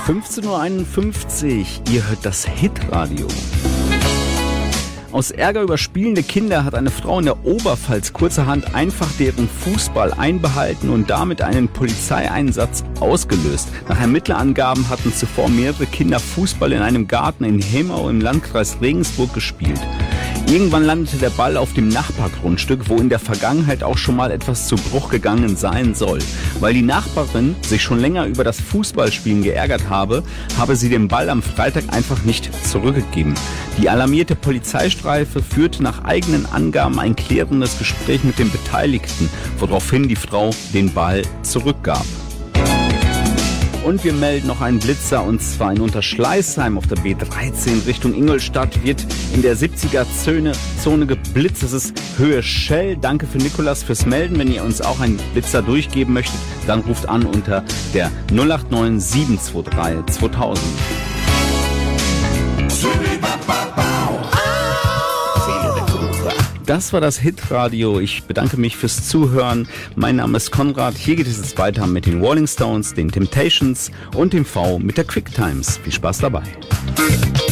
15:51 Uhr, ihr hört das Hitradio. Aus Ärger über spielende Kinder hat eine Frau in der Oberpfalz kurzerhand einfach deren Fußball einbehalten und damit einen Polizeieinsatz ausgelöst. Nach Ermittlerangaben hatten zuvor mehrere Kinder Fußball in einem Garten in Hemau im Landkreis Regensburg gespielt. Irgendwann landete der Ball auf dem Nachbargrundstück, wo in der Vergangenheit auch schon mal etwas zu Bruch gegangen sein soll. Weil die Nachbarin sich schon länger über das Fußballspielen geärgert habe sie den Ball am Freitag einfach nicht zurückgegeben. Die alarmierte Polizeistreife führte nach eigenen Angaben ein klärendes Gespräch mit den Beteiligten, woraufhin die Frau den Ball zurückgab. Und wir melden noch einen Blitzer, und zwar in Unterschleißheim auf der B13 Richtung Ingolstadt wird in der 70er-Zone geblitzt. Das ist Höhe Schell. Danke für Nikolas fürs Melden. Wenn ihr uns auch einen Blitzer durchgeben möchtet, dann ruft an unter der 089 723 2000. Das war das Hitradio. Ich bedanke mich fürs Zuhören. Mein Name ist Konrad. Hier geht es jetzt weiter mit den Rolling Stones, den Temptations und dem V mit der Quick Times. Viel Spaß dabei.